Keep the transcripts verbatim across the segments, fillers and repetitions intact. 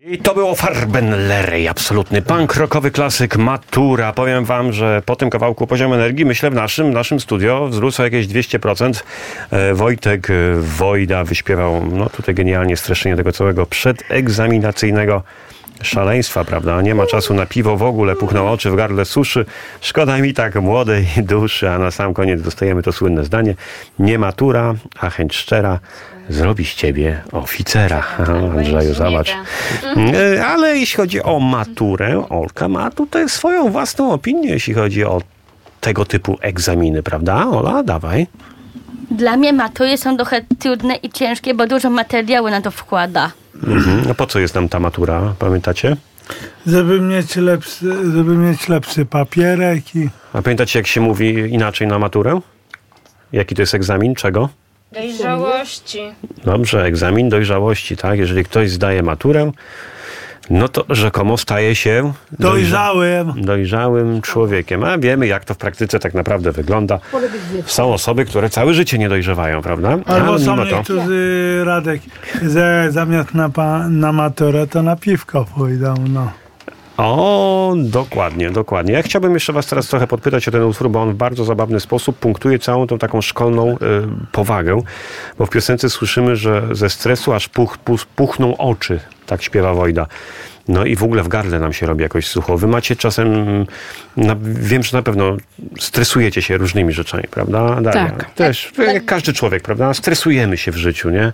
I to było Farbenlery, absolutny punk rockowy klasyk, Matura. Powiem wam, że po tym kawałku poziom energii, myślę, w naszym, naszym studio wzrósł o jakieś dwieście procent. Wojtek Wojda wyśpiewał, no tutaj genialnie streszczenie tego całego przedegzaminacyjnego szaleństwa, prawda? Nie ma czasu na piwo w ogóle, puchną oczy, w gardle suszy. Szkoda mi tak młodej duszy, a na sam koniec dostajemy to słynne zdanie. Nie matura, a chęć szczera zrobi z ciebie oficera. Andrzeju, zobacz. Ale jeśli chodzi o maturę, Olka ma tutaj swoją własną opinię, jeśli chodzi o tego typu egzaminy, prawda? Ola, dawaj. Dla mnie matury są trochę trudne i ciężkie, bo dużo materiału na to wkłada. Mhm. No po co jest nam ta matura, pamiętacie? Żeby mieć lepszy, żeby mieć lepszy papierek i... A pamiętacie, jak się mówi inaczej na maturę? Jaki to jest egzamin? Czego? Dojrzałości. Dobrze, egzamin dojrzałości, tak? Jeżeli ktoś zdaje maturę, no to rzekomo staje się Dojrzałym. dojrzałym człowiekiem. A wiemy, jak to w praktyce tak naprawdę wygląda. Są osoby, które całe życie nie dojrzewają, prawda? Albo Ale są mimo to... niektórzy, Radek, że zamiast na, pa, na maturę, to na piwko pójdą, no. O, dokładnie, dokładnie. Ja chciałbym jeszcze was teraz trochę podpytać o ten utwór, bo on w bardzo zabawny sposób punktuje całą tą taką szkolną y, powagę, bo w piosence słyszymy, że ze stresu aż puch, puch, puchną oczy, tak śpiewa Wojda. No i w ogóle w gardle nam się robi jakoś sucho. Wy macie czasem, na, wiem, że na pewno stresujecie się różnymi rzeczami, prawda? Daria? Tak. Też, jak każdy człowiek, prawda? Stresujemy się w życiu, nie?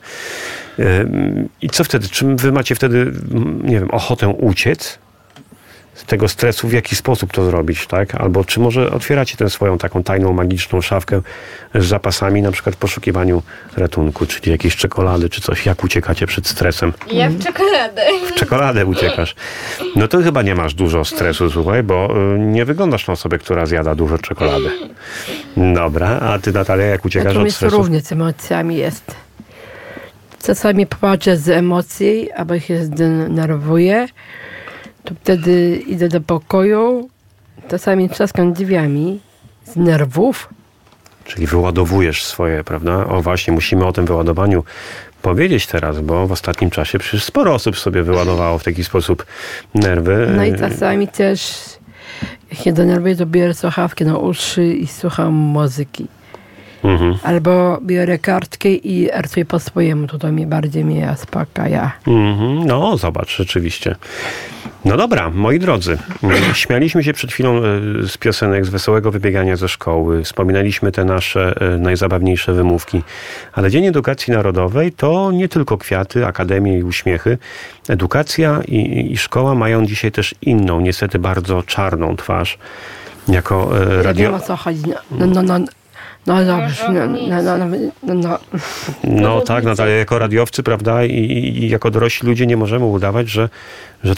I co wtedy? Czy wy macie wtedy, nie wiem, ochotę uciec z tego stresu, w jaki sposób to zrobić, tak? Albo czy może otwieracie tę swoją taką tajną, magiczną szafkę z zapasami, na przykład w poszukiwaniu ratunku, czyli jakiejś czekolady, czy coś. Jak uciekacie przed stresem? Ja w czekoladę. W czekoladę uciekasz. No to chyba nie masz dużo stresu, słuchaj, bo y, nie wyglądasz na osobę, która zjada dużo czekolady. Dobra, a ty, Natalia, jak uciekasz od Natomiast stresu? różnie z emocjami jest. Czasami płaczę z emocji, albo się zdenerwuję, to wtedy idę do pokoju, czasami trzaskam drzwiami z nerwów. Czyli wyładowujesz swoje, prawda? O właśnie, musimy o tym wyładowaniu powiedzieć teraz, bo w ostatnim czasie przecież sporo osób sobie wyładowało w taki sposób nerwy. No i czasami też, jak się denerwuję, to biorę słuchawki na uszy i słucham muzyki. Mhm. Albo biorę kartkę i rysuję po swojemu, to, to mnie bardziej mnie uspokaja. Mhm. No, zobacz, rzeczywiście. No dobra, moi drodzy, śmialiśmy się przed chwilą z piosenek, z wesołego wybiegania ze szkoły, wspominaliśmy te nasze najzabawniejsze wymówki, ale Dzień Edukacji Narodowej to nie tylko kwiaty, akademie i uśmiechy. Edukacja i, i szkoła mają dzisiaj też inną, niestety bardzo czarną twarz. Jako Ja radio... wiem, o co chodzi. No, no, no. No dobrze, no, no, no, no, no, no. No tak, Natalia, jako radiowcy, prawda, i, i jako dorośli ludzie nie możemy udawać, że, że